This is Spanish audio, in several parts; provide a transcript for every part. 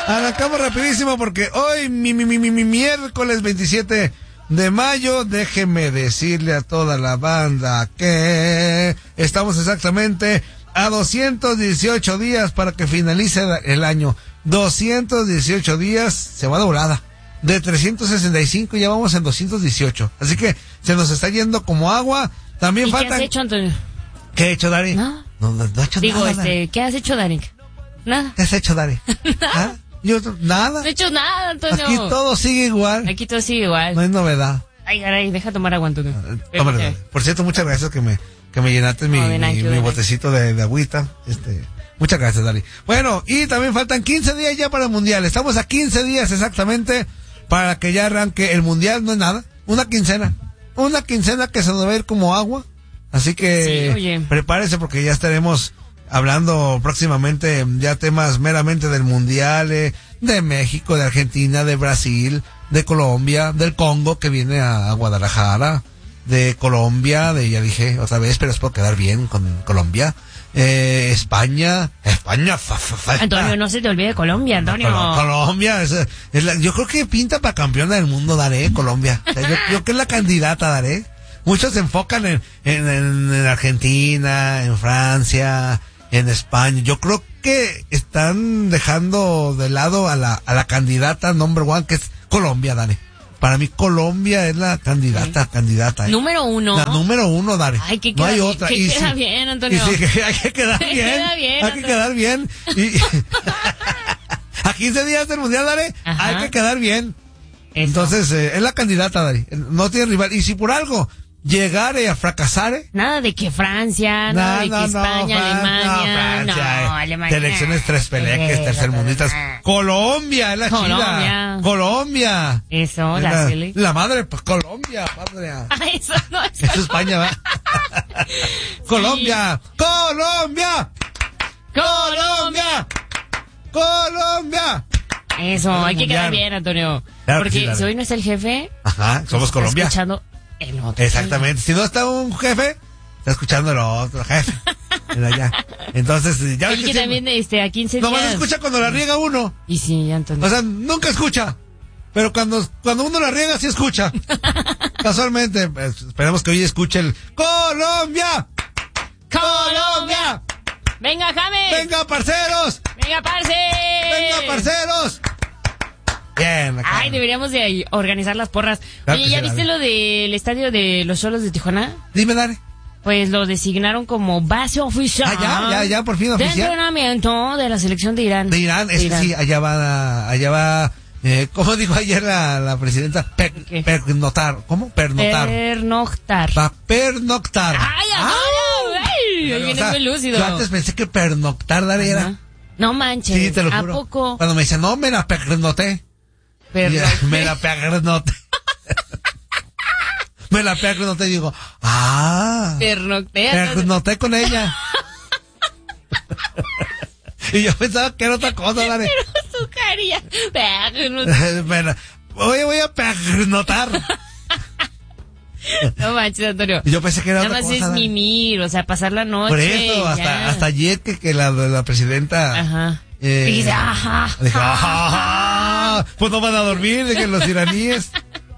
Arrancamos rapidísimo porque hoy, miércoles 27 de mayo, déjeme decirle a toda la banda que estamos exactamente a 218 días para que finalice el año. 218 días, se va de volada. De 365 ya vamos en 218. Así que se nos está yendo como agua. También faltan... ¿Qué has hecho, Antonio? ¿Qué he hecho, Dari? No he hecho nada. ¿Qué has hecho, Dari? Nada. ¿Qué has hecho, Dari? ¿Ah? Yo nada. No he hecho nada, Antonio. Aquí todo sigue igual. Aquí todo sigue igual. No hay novedad. Ay, caray, deja tomar agua, Antonio. Por cierto, muchas gracias que me llenaste mi botecito de agüita. Muchas gracias, Dari. Bueno, y también faltan 15 días ya para el Mundial. Estamos a 15 días exactamente para que ya arranque el Mundial. No es nada, una quincena que se nos va a ir como agua. Así que sí, prepárese porque ya estaremos hablando próximamente ya temas meramente del Mundial, de México, de Argentina, de Brasil, de Colombia, del Congo que viene a Guadalajara, de Colombia, ya dije otra vez, pero espero quedar bien con Colombia. España. Antonio, no se te olvide Colombia, Antonio. Colombia, yo creo que pinta para campeona del mundo, Daré, Colombia. O sea, yo que es la candidata, Daré. Muchos se enfocan en Argentina, en Francia, en España. Yo creo que están dejando de lado a la candidata number one, que es Colombia, Daré. Para mí Colombia es la candidata. Número uno. La número uno, Dari. Ay, que no hay otra. Que queda bien, Antonio. Hay que quedar bien. Hay que quedar bien. Y a 15 días del Mundial, Dari, hay que quedar bien. Eso. Entonces, es la candidata, Dari. No tiene rival. Y si por algo llegare a fracasar, nada de que Francia, nada de que España, Alemania, Alemania. Selecciones tres peleques, tercermundistas. Colombia es la chida. Colombia. Eso, la madre, pues Colombia, padre. Eso no es. Eso es España, ¿va? Colombia, Colombia, Colombia, Colombia. Eso, hay que quedar bien, Antonio. Claro, porque si hoy no está el jefe, somos Colombia. Escuchando el otro. Exactamente. Si no está un jefe, está escuchando el otro jefe. Mira, ya. Entonces, ya. Y que también a 15 días. Nomás escucha cuando la riega uno. Y sí, Antonio. O sea, nunca escucha. Pero cuando uno la riega, sí escucha. Casualmente, pues, esperemos que hoy escuche el Colombia. Colombia. Venga, James. Venga, parceros. Venga, parceros. Bien. Acá. Ay, deberíamos de organizar las porras. Claro. Oye, ¿ya viste lo del estadio de los Xolos de Tijuana? Dime, Dani. Pues lo designaron como base oficial. Ya, por fin oficial. De entrenamiento de la selección de Irán. De Irán, sí, allá va, ¿cómo dijo ayer la presidenta? Pernoctar. ¿Cómo? Pernoctar. Va a pernoctar. ¡Ay, ahí vienes muy lúcido! Yo antes pensé que pernoctar, Dari, era. No manches. Sí, te lo juro. ¿A poco? Cuando me decían, no, me la pernoté. Me la pernoté. Me la pernoté y digo, pernoté con ella. Y yo pensaba que era otra cosa, Dari. Pero su carilla. Voy a pernotar. No manches, Antonio. Yo pensé que era nada otra cosa. Nada más es mimir, o sea, pasar la noche. Por eso, hasta ayer que la presidenta... Ajá. Y dice, dijo, pues no van a dormir, de que los iraníes.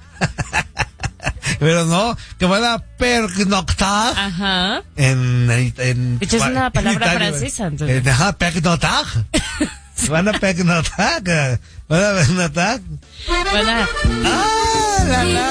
Pero no, que van a pernoctar. Ajá. De hecho, es una palabra francesa, entonces. Pernoctar. Van a pernoctar. Van a pernoctar. Van a...